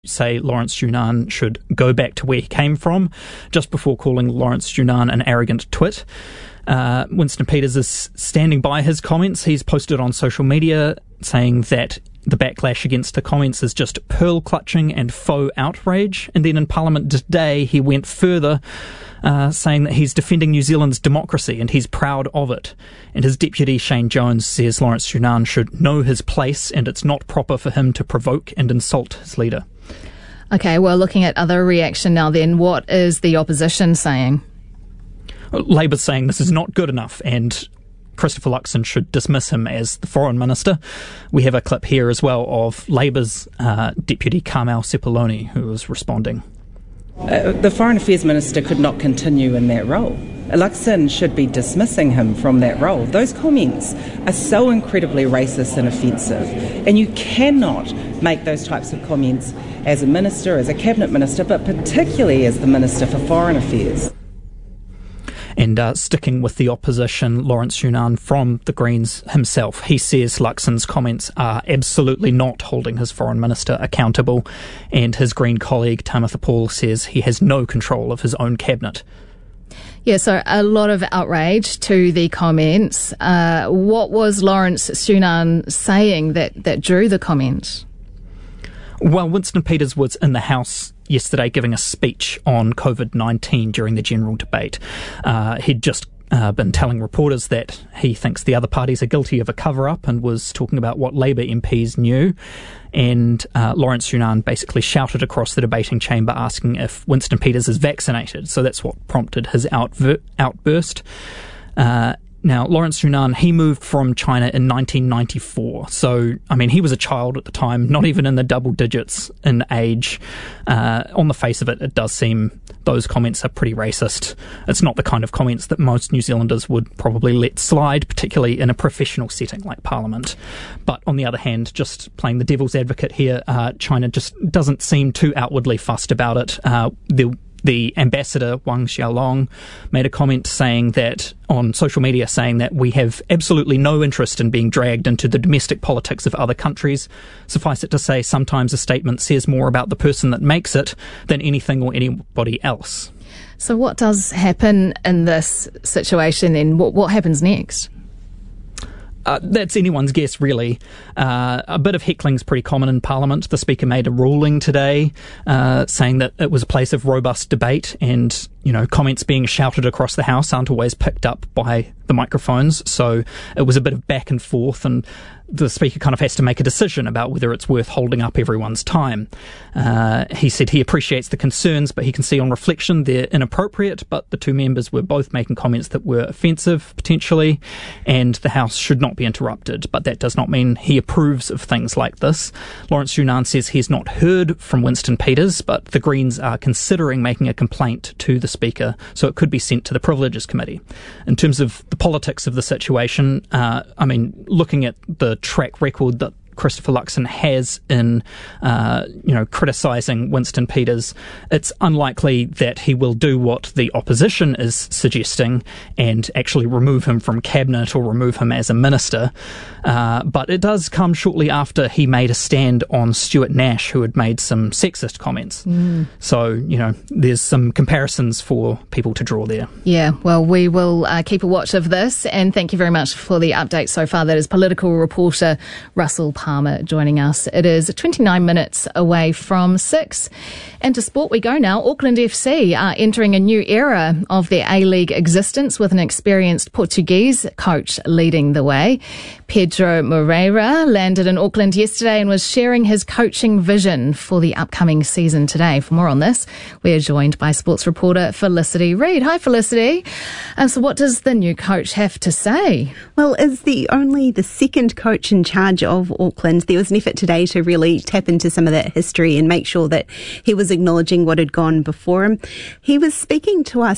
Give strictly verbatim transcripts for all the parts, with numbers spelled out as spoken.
say Lawrence Junan should go back to where he came from, just before calling Lawrence Junan an arrogant twit. Uh, Winston Peters is standing by his comments. He's posted on social media saying that the backlash against the comments is just pearl-clutching and faux outrage. And then in Parliament today, he went further, uh, saying that he's defending New Zealand's democracy and he's proud of it. And his deputy, Shane Jones, says Lawrence Junan should know his place and it's not proper for him to provoke and insult his leader. Okay, well, looking at other reaction now then, what is the opposition saying? Labour's saying this is not good enough and Christopher Luxon should dismiss him as the Foreign Minister. We have a clip here as well of Labour's uh, Deputy Carmel Sepuloni, who was responding. Uh, the Foreign Affairs Minister could not continue in that role. Luxon should be dismissing him from that role. Those comments are so incredibly racist and offensive, and you cannot make those types of comments as a minister, as a cabinet minister, but particularly as the Minister for Foreign Affairs. And uh, sticking with the opposition, Lawrence Junan from the Greens himself, he says Luxon's comments are absolutely not holding his foreign minister accountable, and his Green colleague Tamitha Paul says he has no control of his own cabinet. Yeah, so a lot of outrage to the comments. Uh, what was Lawrence Junan saying that, that drew the comments? Well, Winston Peters was in the House yesterday giving a speech on covid nineteen during the general debate. Uh, he'd just uh, been telling reporters that he thinks the other parties are guilty of a cover-up and was talking about what Labour M Ps knew. And uh, Lawrence Junan basically shouted across the debating chamber asking if Winston Peters is vaccinated. So that's what prompted his outver- outburst. Uh, Now, Lawrence Junan, he moved from China in nineteen ninety-four. So, I mean, he was a child at the time, not even in the double digits in age. Uh, on the face of it, it does seem those comments are pretty racist. It's not the kind of comments that most New Zealanders would probably let slide, particularly in a professional setting like Parliament. But on the other hand, just playing the devil's advocate here, uh, China just doesn't seem too outwardly fussed about it. Uh, the The ambassador, Wang Xiaolong, made a comment saying that, on social media, saying that we have absolutely no interest in being dragged into the domestic politics of other countries. Suffice it to say, sometimes a statement says more about the person that makes it than anything or anybody else. So what does happen in this situation then? What, what happens next? Uh, that's anyone's guess, really. Uh, a bit of heckling's pretty common in Parliament. The Speaker made a ruling today uh, saying that it was a place of robust debate and, you know, comments being shouted across the House aren't always picked up by the microphones. So it was a bit of back and forth, and the Speaker kind of has to make a decision about whether it's worth holding up everyone's time. Uh, he said he appreciates the concerns, but he can see on reflection they're inappropriate, but the two members were both making comments that were offensive, potentially, and the House should not be interrupted. But that does not mean he approves of things like this. Lawrence Junan says he's not heard from Winston Peters, but the Greens are considering making a complaint to the Speaker, so it could be sent to the Privileges Committee. In terms of the politics of the situation, uh, I mean, looking at the track record that Christopher Luxon has in, uh, you know, criticising Winston Peters, it's unlikely that he will do what the opposition is suggesting and actually remove him from cabinet or remove him as a minister. Uh, but it does come shortly after he made a stand on Stuart Nash, who had made some sexist comments. Mm. So, you know, there's some comparisons for people to draw there. Yeah, well, we will uh, keep a watch of this, and thank you very much for the update so far. That is political reporter Russell Palmer joining us. It is twenty-nine minutes away from six. And to sport we go now. Auckland F C are entering a new era of their A-League existence with an experienced Portuguese coach leading the way. Pedro Moreira landed in Auckland yesterday and was sharing his coaching vision for the upcoming season today. For more on this, we are joined by sports reporter Felicity Reid. Hi, Felicity. Um, so what does the new coach have to say? Well, as the only the second coach in charge of Auckland, there was an effort today to really tap into some of that history and make sure that he was acknowledging what had gone before him. He was speaking to us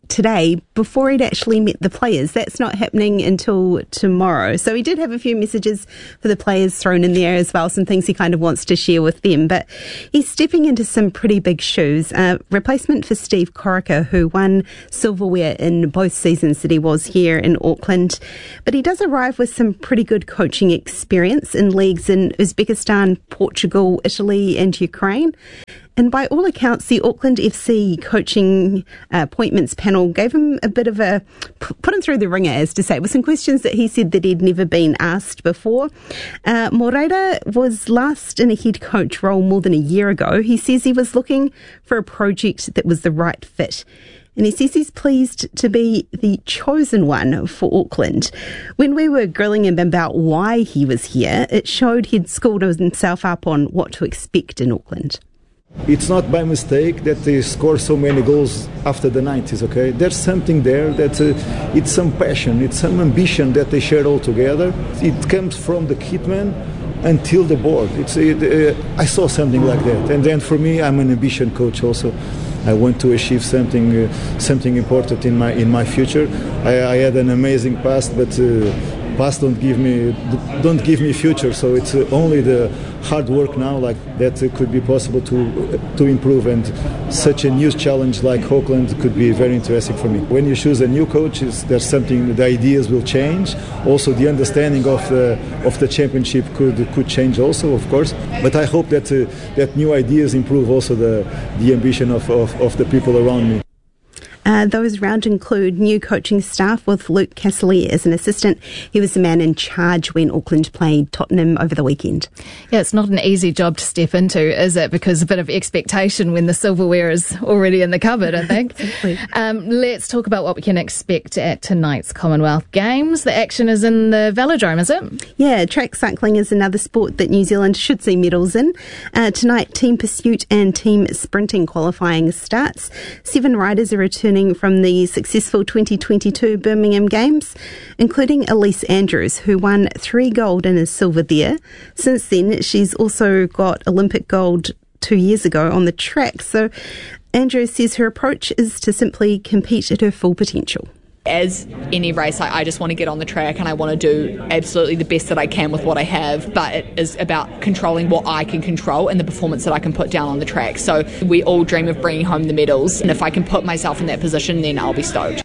today before he'd actually met the players. That's not happening until tomorrow. So he did have a few messages for the players thrown in there as well, some things he kind of wants to share with them. But he's stepping into some pretty big shoes. Uh, replacement for Steve Corica, who won silverware in both seasons that he was here in Auckland. But he does arrive with some pretty good coaching experience in leagues in Uzbekistan, Portugal, Italy and Ukraine. And by all accounts, the Auckland F C coaching uh, appointments panel gave him a bit of a, put him through the ringer, as to say, with some questions that he said that he'd never been asked before. Uh, Moreira was last in a head coach role more than a year ago. He says he was looking for a project that was the right fit. And he says he's pleased to be the chosen one for Auckland. When we were grilling him about why he was here, it showed he'd schooled himself up on what to expect in Auckland. It's not by mistake that they score so many goals after the nineties, okay? There's something there that uh, it's some passion, it's some ambition that they share all together. It comes from the kitman until the board. It's it, uh, I saw something like that. And then for me, I'm an ambition coach also. I want to achieve something uh, something important in my in my future. I, I had an amazing past, but uh, past don't give me don't give me future. So it's uh, only the hard work now, like that, uh, could be possible to to improve. And such a new challenge like Auckland could be very interesting for me. When you choose a new coach, is there's something, the ideas will change. Also, the understanding of the of the championship could could change also, of course. But I hope that uh, that new ideas improve also the the ambition of, of, of the people around me. Uh, those round include new coaching staff with Luke Casserly as an assistant. He was the man in charge when Auckland played Tottenham over the weekend. Yeah, it's not an easy job to step into, is it? Because a bit of expectation when the silverware is already in the cupboard, I think. um, let's talk about what we can expect at tonight's Commonwealth Games. The action is in the Velodrome, is it? Yeah, track cycling is another sport that New Zealand should see medals in. Uh, tonight, team pursuit and team sprinting qualifying starts. Seven riders are returning from the successful twenty twenty-two Birmingham Games, including Elise Andrews, who won three gold and a silver there. Since then, she's also got Olympic gold two years ago on the track. So Andrews says her approach is to simply compete at her full potential. As any race, I, I just want to get on the track and I want to do absolutely the best that I can with what I have, but it is about controlling what I can control and the performance that I can put down on the track. So we all dream of bringing home the medals, and if I can put myself in that position, then I'll be stoked.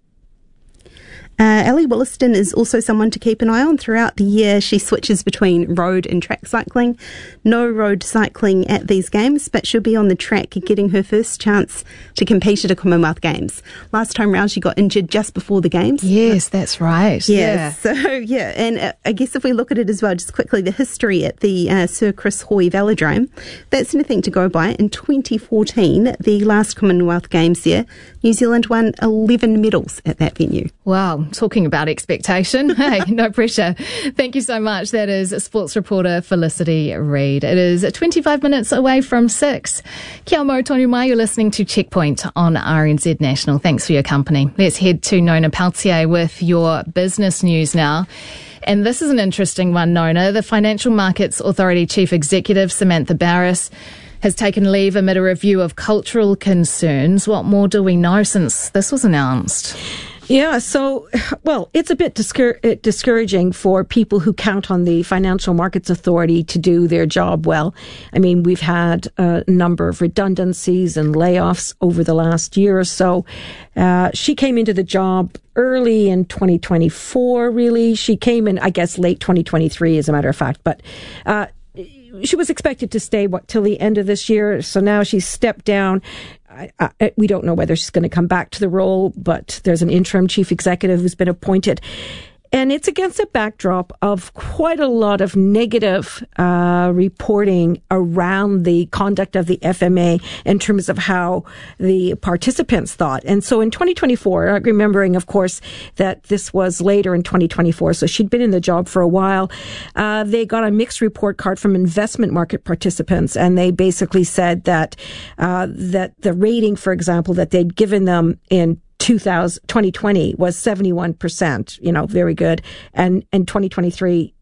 Uh, Ellie Williston is also someone to keep an eye on throughout the year. She switches between road and track cycling. No road cycling at these games, but she'll be on the track getting her first chance to compete at a Commonwealth Games. Last time round, she got injured just before the games. Yes, that's right. Yeah. yeah. So, yeah, and uh, I guess if we look at it as well, just quickly, the history at the uh, Sir Chris Hoy Velodrome, that's anything to go by. In twenty fourteen, the last Commonwealth Games there, New Zealand won eleven medals at that venue. Wow, talking about expectation. Hey, no pressure. Thank you so much. That is sports reporter Felicity Reid. It is twenty-five minutes away from six. Kia ora tonu mai, you're listening to Checkpoint on R N Z National. Thanks for your company. Let's head to Nona Peltier with your business news now. And this is an interesting one, Nona. The Financial Markets Authority Chief Executive, Samantha Barris, has taken leave amid a review of cultural concerns. What more do we know since this was announced? Yeah, so, well, it's a bit discour- discouraging for people who count on the Financial Markets Authority to do their job well. I mean, we've had a number of redundancies and layoffs over the last year or so. Uh, she came into the job early in twenty twenty-four, really. She came in, I guess, late twenty twenty-three, as a matter of fact. But uh, she was expected to stay, what, till the end of this year. So now she's stepped down. I, I, we don't know whether she's going to come back to the role, but there's an interim chief executive who's been appointed. And it's against a backdrop of quite a lot of negative uh, reporting around the conduct of the F M A in terms of how the participants thought. And so in twenty twenty-four, remembering, of course, that this was later in twenty twenty-four, so she'd been in the job for a while, uh, they got a mixed report card from investment market participants, and they basically said that uh, that the rating, for example, that they'd given them in twenty twenty was seventy-one percent, you know, very good. And in twenty twenty-three,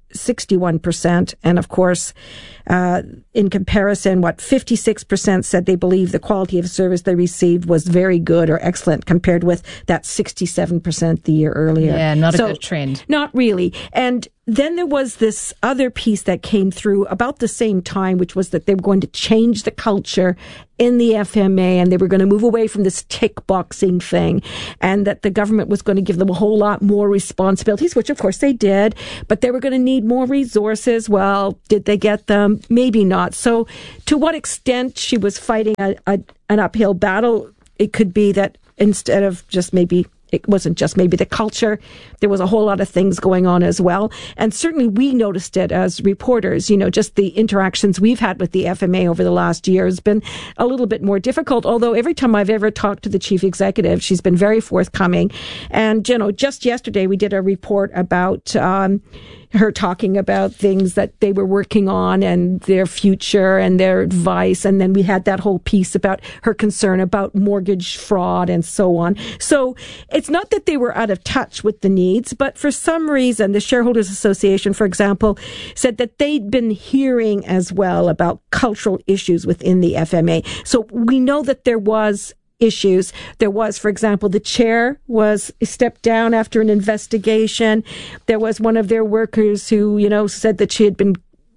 sixty-one percent. And of course, uh, in comparison, what fifty-six percent said they believe the quality of service they received was very good or excellent, compared with that sixty-seven percent the year earlier. Yeah, not so, a good trend. Not really. And then there was this other piece that came through about the same time, which was that they were going to change the culture in the F M A, and they were going to move away from this tick boxing thing, and that the government was going to give them a whole lot more responsibilities, which of course they did, but they were going to need more resources. Well, did they get them? Maybe not. So to what extent she was fighting a, a, an uphill battle, it could be that instead of just maybe it wasn't just maybe the culture. There was a whole lot of things going on as well. And certainly we noticed it as reporters. You know, just the interactions we've had with the F M A over the last year has been a little bit more difficult. Although every time I've ever talked to the chief executive, she's been very forthcoming. And, you know, just yesterday we did a report about um her talking about things that they were working on and their future and their advice. And then we had that whole piece about her concern about mortgage fraud and so on. So it's not that they were out of touch with the needs, but for some reason, the Shareholders Association, for example, said that they'd been hearing as well about cultural issues within the F M A. So we know that there was issues. There was, for example, the chair was stepped down after an investigation. There was one of their workers who, you know, said that she had been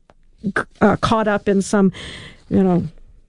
uh, caught up in some, you know,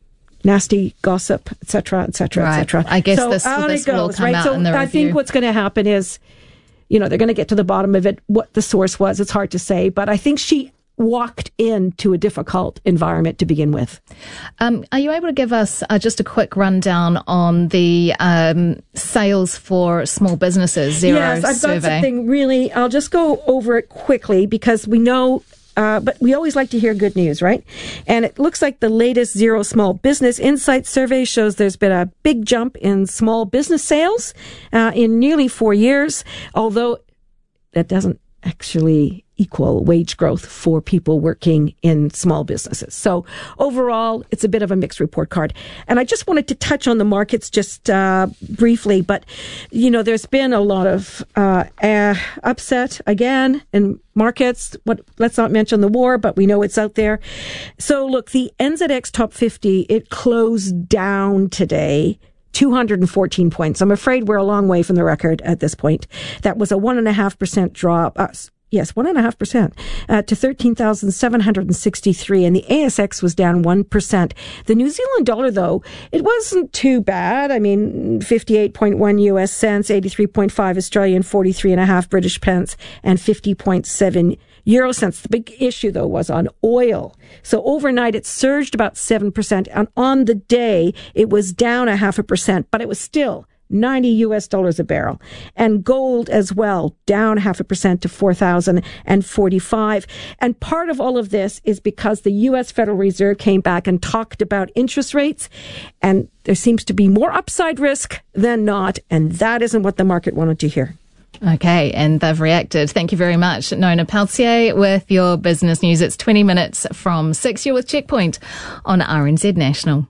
nasty gossip, et cetera, et cetera, right. et cetera. I guess so this, out this it goes, will come right? out so in the review. I think what's going to happen is, you know, they're going to get to the bottom of it. What the source was, it's hard to say, but I think she walked into a difficult environment to begin with. Um, are you able to give us uh, just a quick rundown on the um, sales for small businesses Xero yes, I've survey? got something really, I'll just go over it quickly because we know, uh, but we always like to hear good news, right? And it looks like the latest Xero Small Business Insights survey shows there's been a big jump in small business sales uh, in nearly four years, although that doesn't actually equal wage growth for people working in small businesses. So overall, it's a bit of a mixed report card. And I just wanted to touch on the markets just uh, briefly, but, you know, there's been a lot of uh, uh, upset again in markets. What, let's not mention the war, but we know it's out there. So look, the N Z X Top fifty, it closed down today two hundred fourteen points. I'm afraid we're a long way from the record at this point. That was a one and a half percent drop. Uh, yes, one and a half percent uh, to thirteen thousand seven hundred sixty-three. And the A S X was down one percent. The New Zealand dollar, though, it wasn't too bad. I mean, fifty-eight point one U S cents, eighty-three point five Australian, forty-three and a half British pence, and fifty point seven Euro cents. The big issue, though, was on oil. So overnight, it surged about seven percent. And on the day, it was down a half a percent, but it was still ninety U S dollars a barrel. And gold as well, down half a percent to four thousand forty-five. And part of all of this is because the U S Federal Reserve came back and talked about interest rates. And there seems to be more upside risk than not. And that isn't what the market wanted to hear. Okay, and they've reacted. Thank you very much, Nona Peltier, with your business news. It's twenty minutes from six. You're with Checkpoint on R N Z National.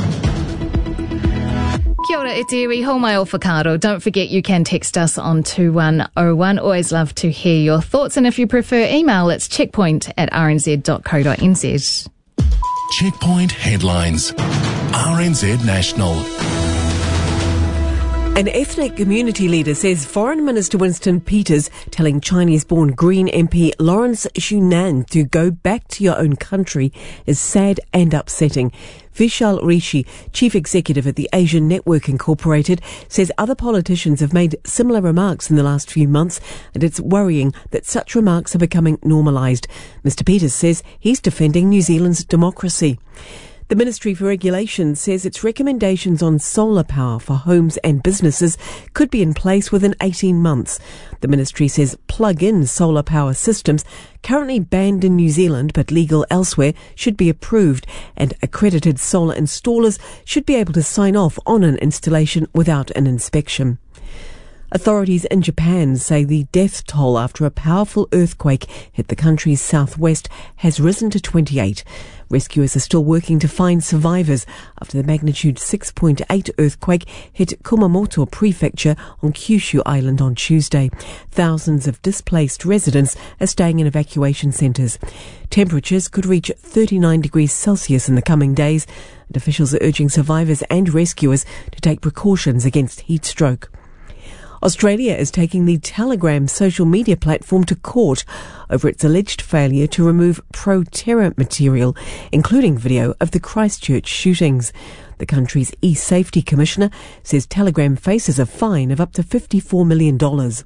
Kia ora, e te iwi, mai o whakaaro. Don't forget you can text us on two one oh one. Always love to hear your thoughts. And if you prefer email, it's checkpoint at r n z dot co dot n z. Checkpoint headlines. R N Z National. An ethnic community leader says Foreign Minister Winston Peters telling Chinese-born Green M P Lawrence Shunan to go back to your own country is sad and upsetting. Vishal Rishi, Chief Executive at the Asian Network Incorporated, says other politicians have made similar remarks in the last few months, and it's worrying that such remarks are becoming normalised. Mister Peters says he's defending New Zealand's democracy. The Ministry for Regulation says its recommendations on solar power for homes and businesses could be in place within eighteen months. The ministry says plug-in solar power systems, currently banned in New Zealand but legal elsewhere, should be approved, and accredited solar installers should be able to sign off on an installation without an inspection. Authorities in Japan say the death toll after a powerful earthquake hit the country's southwest has risen to twenty-eight. Rescuers are still working to find survivors after the magnitude six point eight earthquake hit Kumamoto Prefecture on Kyushu Island on Tuesday. Thousands of displaced residents are staying in evacuation centres. Temperatures could reach thirty-nine degrees Celsius in the coming days, and officials are urging survivors and rescuers to take precautions against heat stroke. Australia is taking the Telegram social media platform to court over its alleged failure to remove pro-terror material, including video of the Christchurch shootings. The country's e-safety commissioner says Telegram faces a fine of up to fifty-four million dollars.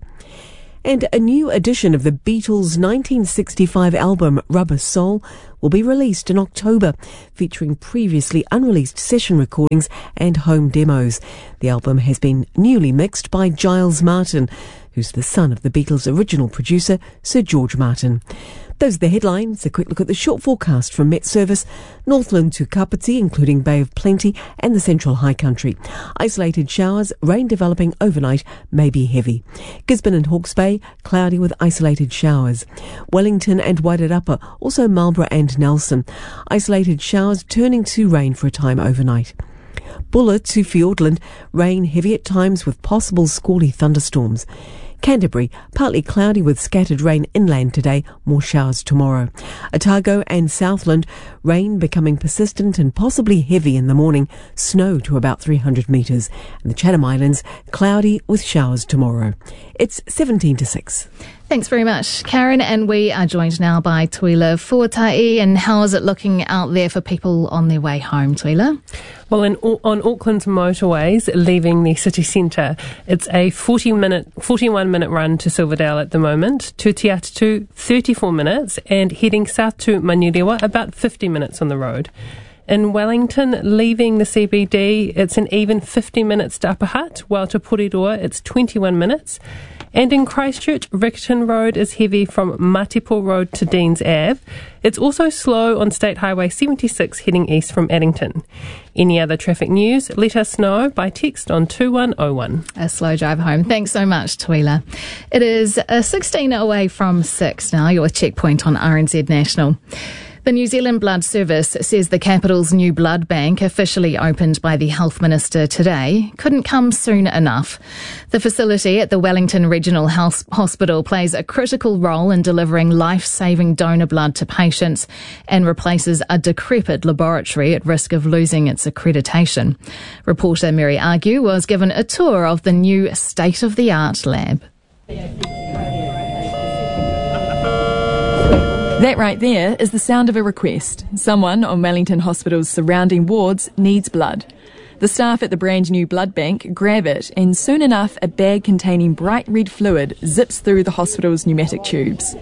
And a new edition of the Beatles' nineteen sixty-five album Rubber Soul will be released in October, featuring previously unreleased session recordings and home demos. The album has been newly mixed by Giles Martin, who's the son of the Beatles' original producer, Sir George Martin. Those are the headlines. A quick look at the short forecast from Met Service. Northland to Kapiti, including Bay of Plenty and the Central High Country. Isolated showers, rain developing overnight, may be heavy. Gisborne and Hawke's Bay, cloudy with isolated showers. Wellington and Wairarapa, also Marlborough and Nelson. Isolated showers turning to rain for a time overnight. Buller to Fiordland, rain heavy at times with possible squally thunderstorms. Canterbury, partly cloudy with scattered rain inland today, more showers tomorrow. Otago and Southland, rain becoming persistent and possibly heavy in the morning, snow to about three hundred metres. And the Chatham Islands, cloudy with showers tomorrow. It's seventeen to six. Thanks very much, Karen. And we are joined now by Tuila Fuatai. And how is it looking out there for people on their way home, Tuila? Well, in, on Auckland's motorways leaving the city centre, it's a forty minute, forty-one minute run to Silverdale at the moment, to Te Atatu thirty-four minutes, and heading south to Manurewa about fifty minutes on the road. In Wellington, leaving the C B D, it's an even fifty minutes to Upper Hutt, while to Porirua it's twenty-one minutes. And in Christchurch, Rickerton Road is heavy from Matipo Road to Deans Ave. It's also slow on State Highway seventy-six heading east from Addington. Any other traffic news, let us know by text on two one oh one. A slow drive home. Thanks so much, Tuila. It is uh, sixteen away from six now. You're with Checkpoint on R N Z National. The New Zealand Blood Service says the capital's new blood bank, officially opened by the Health Minister today, couldn't come soon enough. The facility at the Wellington Regional Health Hospital plays a critical role in delivering life-saving donor blood to patients and replaces a decrepit laboratory at risk of losing its accreditation. Reporter Mary Argue was given a tour of the new state-of-the-art lab. That right there is the sound of a request. Someone on Wellington Hospital's surrounding wards needs blood. The staff at the brand new blood bank grab it, and soon enough a bag containing bright red fluid zips through the hospital's pneumatic tubes.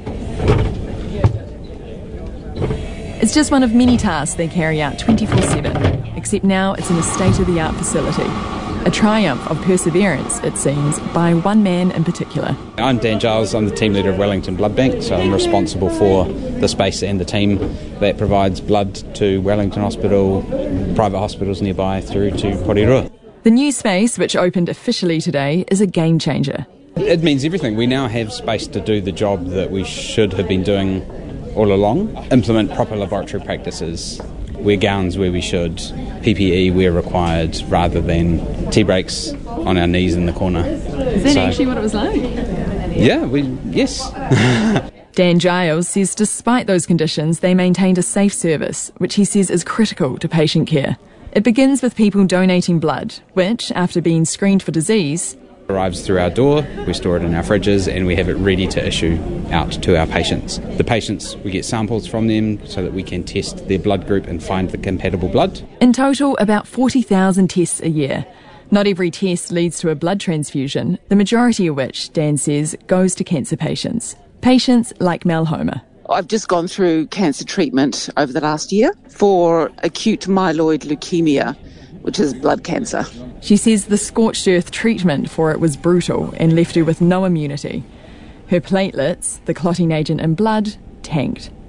It's just one of many tasks they carry out twenty-four seven, except now it's in a state-of-the-art facility. A triumph of perseverance, it seems, by one man in particular. I'm Dan Giles, I'm the team leader of Wellington Blood Bank, so I'm responsible for the space and the team that provides blood to Wellington Hospital, private hospitals nearby through to Porirua. The new space, which opened officially today, is a game changer. It means everything. We now have space to do the job that we should have been doing all along, implement proper laboratory practices, wear gowns where we should, P P E where required, rather than tea breaks on our knees in the corner. Is that so, actually what it was like? Yeah, we yes. Dan Giles says despite those conditions, they maintained a safe service, which he says is critical to patient care. It begins with people donating blood, which, after being screened for disease, arrives through our door, we store it in our fridges, and we have it ready to issue out to our patients. The patients, we get samples from them so that we can test their blood group and find the compatible blood. In total, about forty thousand tests a year. Not every test leads to a blood transfusion, the majority of which, Dan says, goes to cancer patients. Patients like Mel Homer. I've just gone through cancer treatment over the last year for acute myeloid leukemia, which is blood cancer. She says the scorched earth treatment for it was brutal and left her with no immunity. Her platelets, the clotting agent in blood, tanked.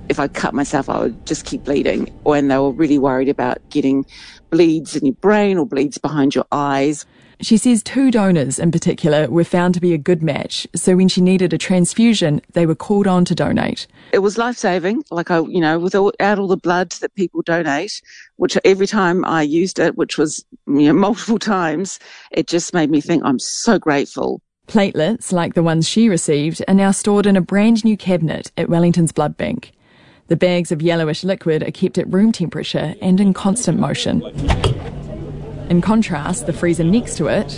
if I cut myself, I would just keep bleeding. And they were really worried about getting bleeds in your brain or bleeds behind your eyes. She says two donors in particular were found to be a good match, so when she needed a transfusion, they were called on to donate. It was life-saving, like I, you know, without all the blood that people donate, which every time I used it, which was, you know, multiple times, it just made me think I'm so grateful. Platelets, like the ones she received, are now stored in a brand new cabinet at Wellington's Blood Bank. The bags of yellowish liquid are kept at room temperature and in constant motion. In contrast, the freezer next to it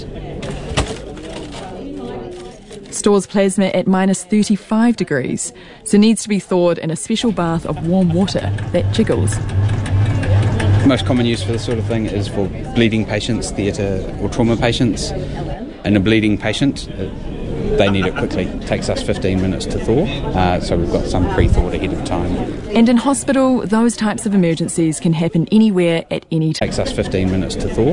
stores plasma at minus thirty-five degrees, so needs to be thawed in a special bath of warm water that jiggles. The most common use for this sort of thing is for bleeding patients, theatre or trauma patients. And a bleeding patient, they need it quickly. It takes us fifteen minutes to thaw, uh, so we've got some pre-thawed ahead of time. And in hospital, those types of emergencies can happen anywhere at any time. It takes us fifteen minutes to thaw.